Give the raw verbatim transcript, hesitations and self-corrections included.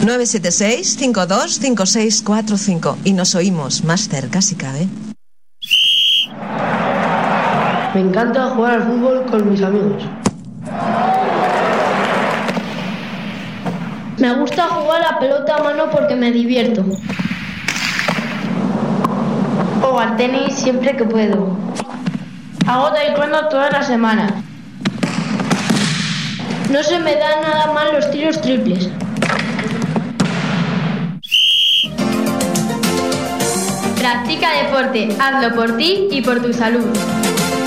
nueve siete seis, cinco dos cinco seis cuatro cinco y nos oímos más cerca si cabe. Me encanta jugar al fútbol con mis amigos. Me gusta jugar a pelota a mano porque me divierto. O al tenis siempre que puedo. Hago taekwondo toda la semana. No se me dan nada mal los tiros triples. Practica deporte, hazlo por ti y por tu salud.